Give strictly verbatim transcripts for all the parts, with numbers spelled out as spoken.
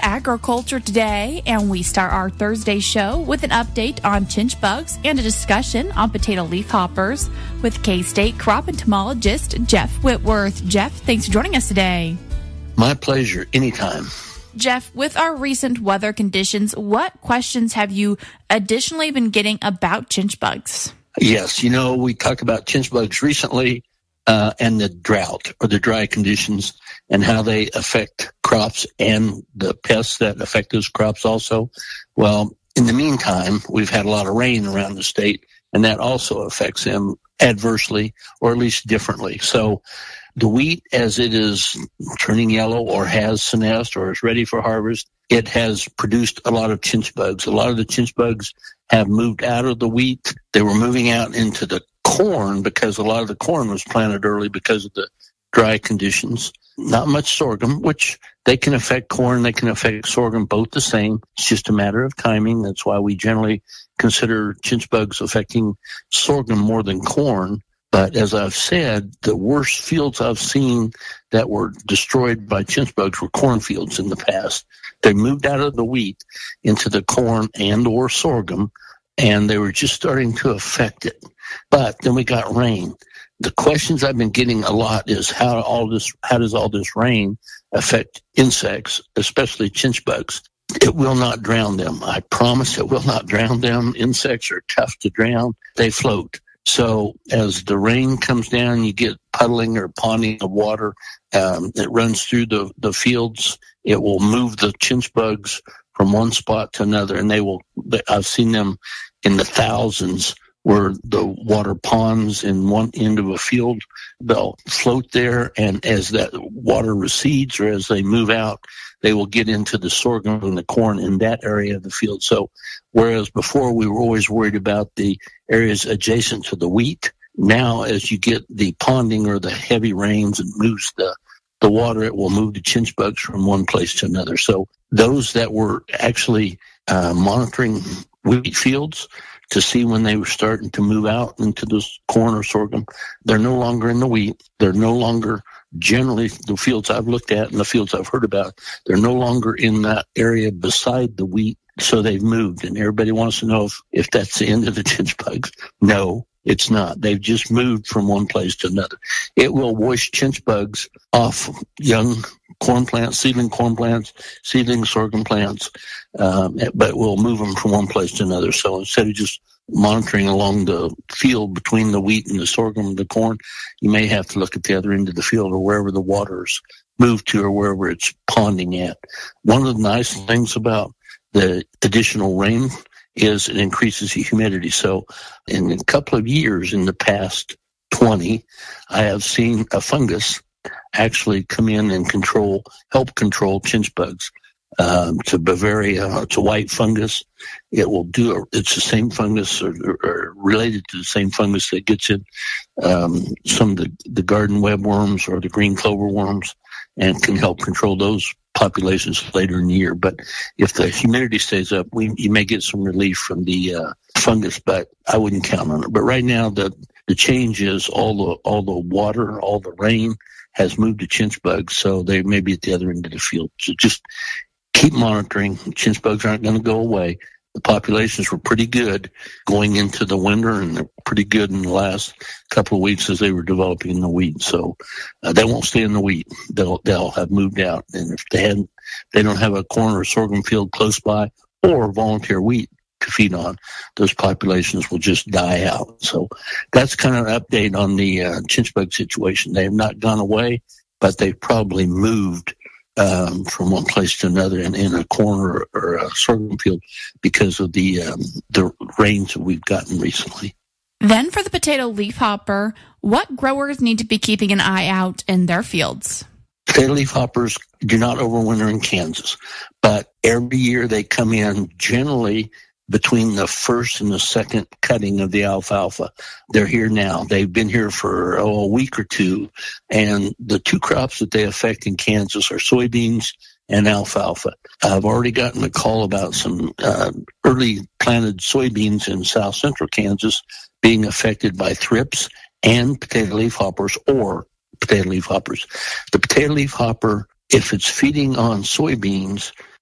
Agriculture Today, and we start our Thursday show with an update on chinch bugs and a discussion on potato leafhoppers with K-State crop entomologist Jeff Whitworth. Jeff, thanks for joining us today. My pleasure, anytime. Jeff, with our recent weather conditions, what questions have you additionally been getting about chinch bugs? Yes, you know, we talked about chinch bugs recently uh, and the drought or the dry conditions and how they affect crops and the pests that affect those crops also. Well, in the meantime, we've had a lot of rain around the state, and that also affects them adversely or at least differently. So the wheat, as it is turning yellow or has senesced or is ready for harvest, it has produced a lot of chinch bugs. A lot of the chinch bugs have moved out of the wheat. They were moving out into the corn because a lot of the corn was planted early because of the dry conditions. Not much sorghum, which they can affect corn, they can affect sorghum both the same. It's just a matter of timing. That's why we generally consider chinch bugs affecting sorghum more than corn. But as I've said, the worst fields I've seen that were destroyed by chinch bugs were cornfields in the past. They moved out of the wheat into the corn and or sorghum, and they were just starting to affect it. But then we got rain. The questions I've been getting a lot is how all this, how does all this rain affect insects, especially chinch bugs? It will not drown them. I promise it will not drown them. Insects are tough to drown. They float. So as the rain comes down, you get puddling or ponding of water. Um, it runs through the, the fields. It will move the chinch bugs from one spot to another, and they will, I've seen them in the thousands where the water ponds in one end of a field. They'll float there, and as that water recedes or as they move out, they will get into the sorghum and the corn in that area of the field. So whereas before we were always worried about the areas adjacent to the wheat, now as you get the ponding or the heavy rains and moves the, the water, it will move the chinch bugs from one place to another. So those that were actually uh, monitoring wheat fields to see when they were starting to move out into the corn or sorghum, they're no longer in the wheat. They're no longer, generally, the fields I've looked at and the fields I've heard about, they're no longer in that area beside the wheat. So they've moved, and everybody wants to know if, if that's the end of the chinch bugs. No, it's not. They've just moved from one place to another. It will wash chinch bugs off young corn plants, seedling corn plants, seedling sorghum plants, um, but we'll move them from one place to another. So instead of just monitoring along the field between the wheat and the sorghum and the corn, you may have to look at the other end of the field or wherever the water's moved to or wherever it's ponding at. One of the nice things about the additional rain is it increases the humidity. So in a couple of years, in the past twenty, I have seen a fungus actually come in and control, help control chinch bugs. Um, to Bavaria, it's a white fungus. It will do, a, it's the same fungus or, or, or related to the same fungus that gets in um, some of the, the garden webworms or the green clover worms and can help control those populations later in the year. But if the humidity stays up, we you may get some relief from the uh, fungus, but I wouldn't count on it. But right now, the the change is all the all the water, all the rain has moved to chinch bugs, so they may be at the other end of the field. So just keep monitoring. Chinch bugs aren't going to go away. The populations were pretty good going into the winter, and they're pretty good in the last couple of weeks as they were developing in the wheat. So uh, they won't stay in the wheat. They'll they'll have moved out, and if they hadn't, they don't have a corn or sorghum field close by or volunteer wheat to feed on, those populations will just die out. So that's kind of an update on the uh, chinch bug situation. They have not gone away, but they've probably moved Um, from one place to another in, in a corn or, or a sorghum field because of the um, the rains that we've gotten recently. Then for the potato leafhopper, what growers need to be keeping an eye out in their fields? Potato leafhoppers do not overwinter in Kansas, but every year they come in generally between the first and the second cutting of the alfalfa. They're here now. They've been here for oh, a week or two, and the two crops that they affect in Kansas are soybeans and alfalfa. I've already gotten a call about some uh, early planted soybeans in south central Kansas being affected by thrips and potato leafhoppers or potato leafhoppers. The potato leafhopper, if it's feeding on soybeans,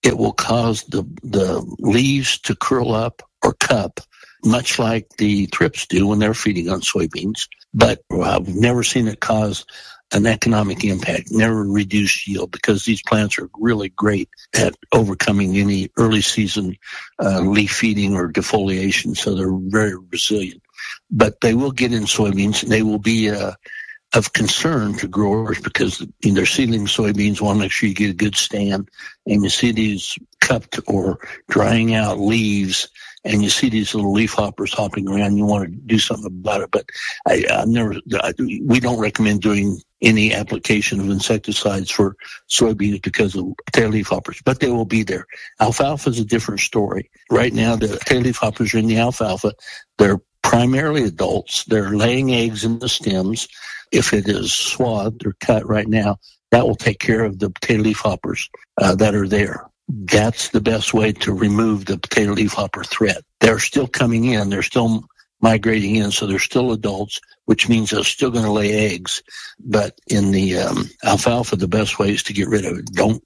it will cause the, the leaves to curl up or cup, much like the thrips do when they're feeding on soybeans. But I've never seen it cause an economic impact, never reduce yield, because these plants are really great at overcoming any early season uh, leaf feeding or defoliation, so they're very resilient. But they will get in soybeans, and they will be uh, of concern to growers because in their seedling soybeans want to make sure you get a good stand, and you see these cupped or drying out leaves, and you see these little leaf hoppers hopping around. You want to do something about it, but I, I never. I, we don't recommend doing any application of insecticides for soybeans because of potato leaf hoppers, but they will be there. Alfalfa is a different story. Right now, the potato leaf hoppers are in the alfalfa. They're primarily adults. They're laying eggs in the stems. If it is swathed or cut right now, that will take care of the potato leaf hoppers uh, that are there. That's the best way to remove the potato leaf hopper threat. They're still coming in. They're still migrating in, so they're still adults, which means they're still going to lay eggs. But in the um, alfalfa, the best way is to get rid of it. Don't,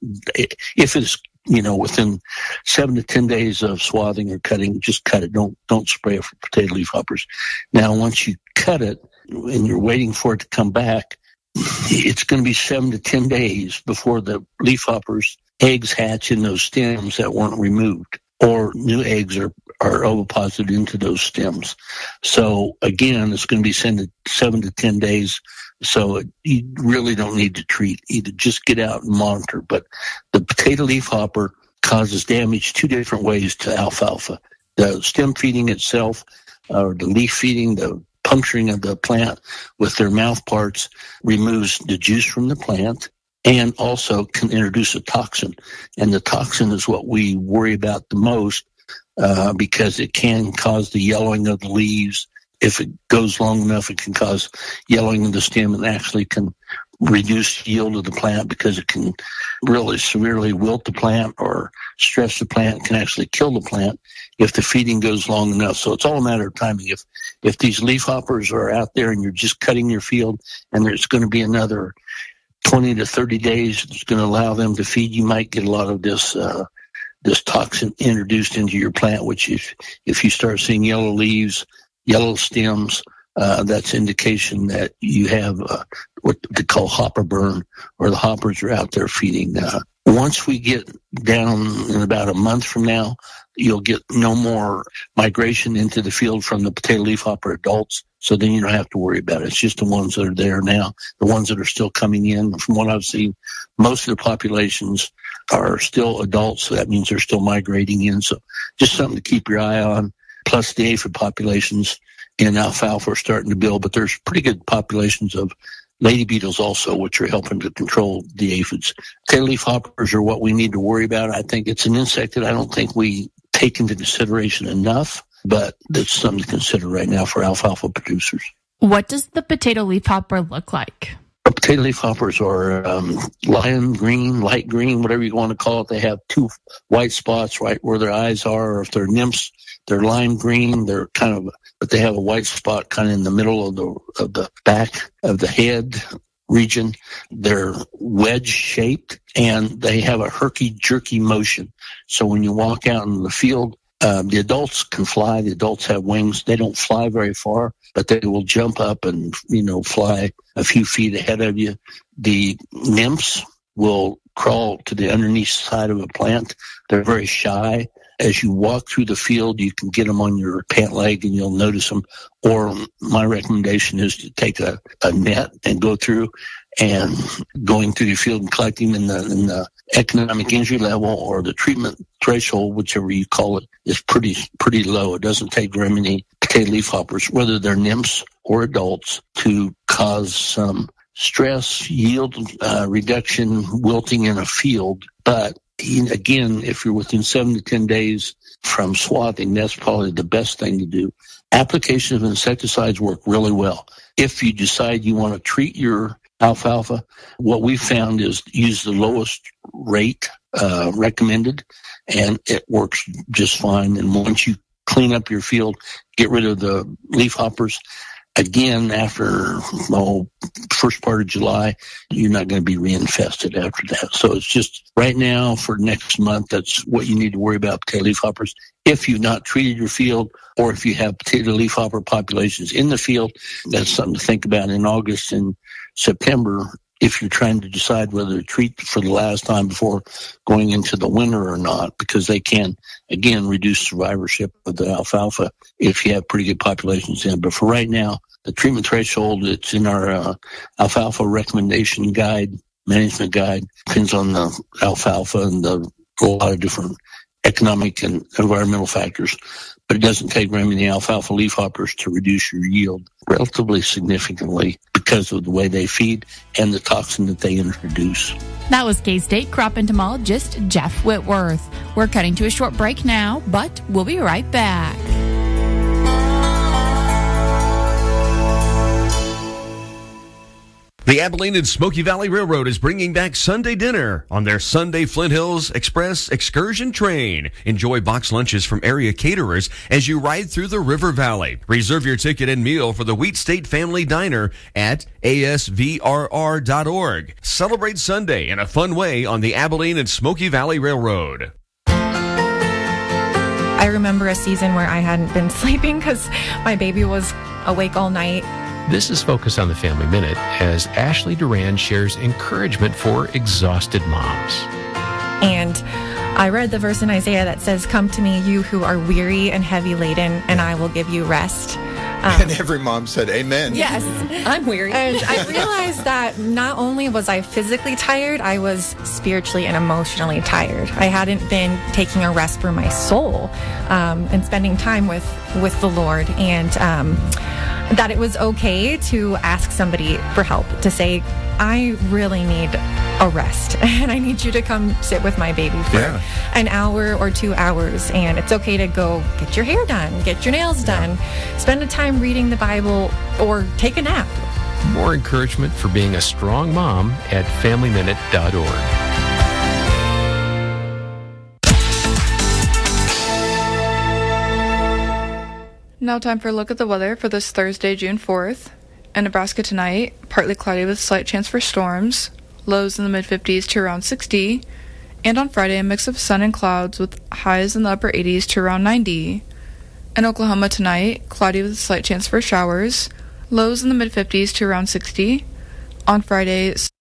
if it's, you know, within seven to ten days of swathing or cutting, just cut it. Don't, don't spray it for potato leaf hoppers. Now, once you cut it and you're waiting for it to come back, it's going to be seven to ten days before the leaf hoppers eggs hatch in those stems that weren't removed, or new eggs are, are oviposited into those stems. So again, it's going to be seven to, seven to ten days. So it, you really don't need to treat. Either just get out and monitor. But the potato leaf hopper causes damage two different ways to alfalfa. The stem feeding itself, or the leaf feeding, the puncturing of the plant with their mouth parts removes the juice from the plant, and also can introduce a toxin. And the toxin is what we worry about the most uh, because it can cause the yellowing of the leaves. If it goes long enough, it can cause yellowing of the stem and actually can reduce yield of the plant because it can really severely wilt the plant or stress the plant. It can actually kill the plant if the feeding goes long enough. So it's all a matter of timing. If if these leaf hoppers are out there and you're just cutting your field and there's going to be another twenty to thirty days, it's going to allow them to feed, you might get a lot of this uh, this toxin introduced into your plant, which if, if you start seeing yellow leaves, yellow stems, uh, that's indication that you have uh, what they call hopper burn, or the hoppers are out there feeding. Uh, once we get down in about a month from now, you'll get no more migration into the field from the potato leaf hopper adults. So then you don't have to worry about it. It's just the ones that are there now, the ones that are still coming in. From what I've seen, most of the populations are still adults, so that means they're still migrating in. So just something to keep your eye on. Plus the aphid populations in alfalfa are starting to build, but there's pretty good populations of lady beetles also, which are helping to control the aphids. Potato leaf hoppers are what we need to worry about. I think it's an insect that I don't think we take into consideration enough, but that's something to consider right now for alfalfa producers. What does the potato leaf hopper look like? Potato leaf hoppers are um, lime green, light green, whatever you want to call it. They have two white spots right where their eyes are. Or if they're nymphs, they're lime green. They're kind of, but they have a white spot kind of in the middle of the of the back of the head region. They're wedge shaped and they have a herky jerky motion. So when you walk out in the field, Um, the adults can fly. The adults have wings. They don't fly very far, but they will jump up and, you know, fly a few feet ahead of you. The nymphs will crawl to the underneath side of a plant. They're very shy. As you walk through the field, you can get them on your pant leg and you'll notice them. Or my recommendation is to take a, a net and go through and going through the field and collecting them in the, in the economic injury level or the treatment threshold, whichever you call it, is pretty pretty low. It doesn't take very many potato leaf hoppers, whether they're nymphs or adults, to cause some stress, yield uh, reduction, wilting in a field. But again, if you're within seven to ten days from swathing, that's probably the best thing to do. Application of insecticides work really well. If you decide you want to treat your alfalfa, what we found is use the lowest rate uh, recommended, and it works just fine. And once you clean up your field, get rid of the leaf hoppers, again, after oh, first part of July, you're not going to be reinfested after that. So it's just right now for next month, that's what you need to worry about, potato leafhoppers. If you've not treated your field, or if you have potato leafhopper populations in the field, that's something to think about in August and September if you're trying to decide whether to treat for the last time before going into the winter or not, because they can, again, reduce survivorship of the alfalfa if you have pretty good populations in. But for right now, the treatment threshold, it's in our uh, alfalfa recommendation guide, management guide, depends on the alfalfa and the, a lot of different economic and environmental factors. But it doesn't take very many alfalfa leafhoppers to reduce your yield relatively significantly because of the way they feed and the toxin that they introduce. That was K-State crop entomologist Jeff Whitworth. We're cutting to a short break now, but we'll be right back. The Abilene and Smoky Valley Railroad is bringing back Sunday dinner on their Sunday Flint Hills Express excursion train. Enjoy box lunches from area caterers as you ride through the River Valley. Reserve your ticket and meal for the Wheat State Family Diner at A S V R R dot org. Celebrate Sunday in a fun way on the Abilene and Smoky Valley Railroad. I remember a season where I hadn't been sleeping because my baby was awake all night. This is Focus on the Family Minute as Ashley Duran shares encouragement for exhausted moms. And I read the verse in Isaiah that says, "Come to me, you who are weary and heavy laden, and I will give you rest." Um, and every mom said, amen. Yes, I'm weary. And I realized that not only was I physically tired, I was spiritually and emotionally tired. I hadn't been taking a rest for my soul um, and spending time with, with the Lord. And um, that it was okay to ask somebody for help, to say, I really need a rest and I need you to come sit with my baby for yeah. an hour or two hours. And it's okay to go get your hair done, get your nails done, yeah. spend a time reading the Bible, or take a nap. More encouragement for being a strong mom at family minute dot org. Now time for a look at the weather for this Thursday, June fourth. In Nebraska tonight, partly cloudy with slight chance for storms, lows in the mid-fifties to around sixty, and on Friday a mix of sun and clouds with highs in the upper eighties to around ninety. In Oklahoma tonight, cloudy with slight chance for showers, lows in the mid-fifties to around sixty. On Friday,